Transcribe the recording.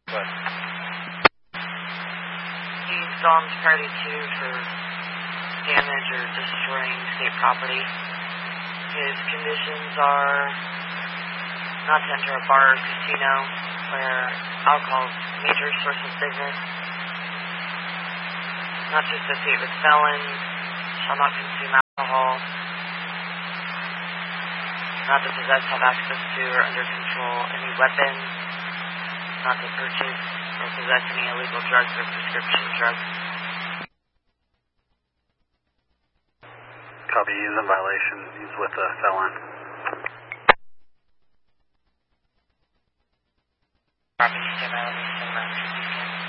But He's gone to party 2 for damage or destroying state property. His conditions are not to enter a bar or casino where alcohol is a major source of business, not to associate with felons, shall not consume alcohol, not to possess, have access to, or under control any weapons, not to purchase or possess any illegal drugs or prescription drugs. copy, he's in violation. He's with a felon.